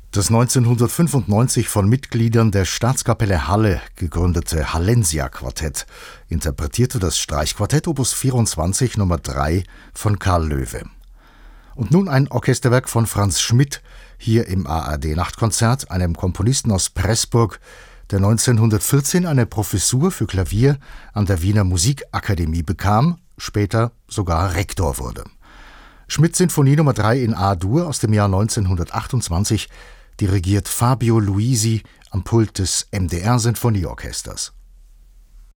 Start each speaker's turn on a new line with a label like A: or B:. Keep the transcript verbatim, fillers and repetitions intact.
A: Das neunzehnhundertfünfundneunzig von Mitgliedern der Staatskapelle Halle gegründete Hallensia-Quartett interpretierte das Streichquartett Opus vierundzwanzig Nummer drei von Karl Loewe. Und nun ein Orchesterwerk von Franz Schmidt, hier im A R D-Nachtkonzert, einem Komponisten aus Pressburg, der neunzehnhundertvierzehn eine Professur für Klavier an der Wiener Musikakademie bekam, später sogar Rektor wurde. Schmidt Sinfonie Nummer drei in A-Dur aus dem Jahr neunzehnhundertachtundzwanzig, dirigiert Fabio Luisi am Pult des M D R Sinfonieorchesters.